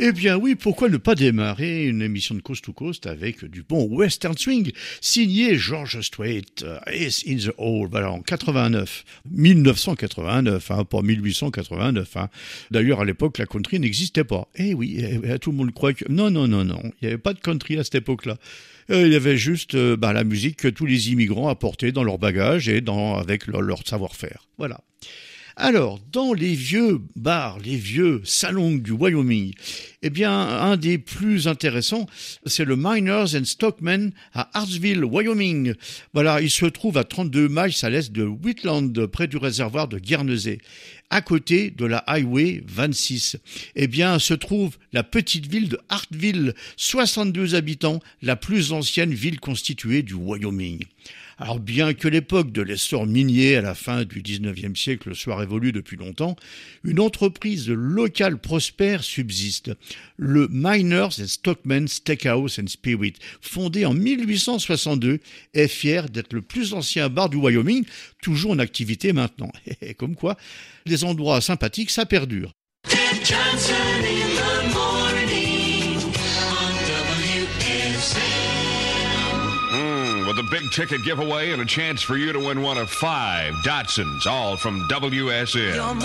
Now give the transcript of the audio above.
Eh bien oui, pourquoi ne pas démarrer une émission de Coast to Coast avec du bon Western Swing, signé George Strait, Ace in the Hole, voilà, en 89, 1989, pas 1889. D'ailleurs, à l'époque, la country n'existait pas. Eh oui, tout le monde croit que... Non, il n'y avait pas de country à cette époque-là. Il y avait juste la musique que tous les immigrants apportaient dans leur bagage et avec leur savoir-faire. Voilà. Alors, dans les vieux bars, les vieux salons du Wyoming, eh bien, un des plus intéressants, c'est le Miners and Stockmen à Hartsville, Wyoming. Voilà, il se trouve à 32 miles à l'est de Wheatland, près du réservoir de Guernesey, à côté de la Highway 26. Eh bien, se trouve la petite ville de Hartville, 62 habitants, la plus ancienne ville constituée du Wyoming. Alors bien que l'époque de l'essor minier à la fin du 19e siècle soit révolue depuis longtemps, une entreprise locale prospère subsiste. Le Miners and Stockmen Steakhouse and Spirit, fondé en 1862, est fier d'être le plus ancien bar du Wyoming, toujours en activité maintenant. Et comme quoi, les endroits sympathiques, ça perdure. With a big ticket giveaway and a chance for you to win one of 5 Datsuns, all from WSN.